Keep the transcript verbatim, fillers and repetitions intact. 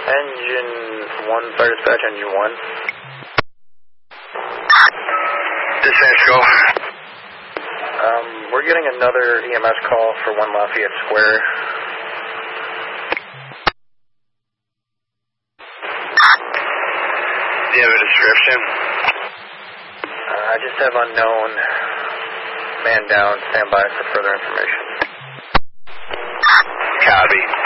Engine one, fire dispatch, engine one. Dispatch, go. Um, we're getting another E M S call for one Lafayette Square. Do you have a description? Uh, I just have unknown. Man down. Stand by for further information. Copy.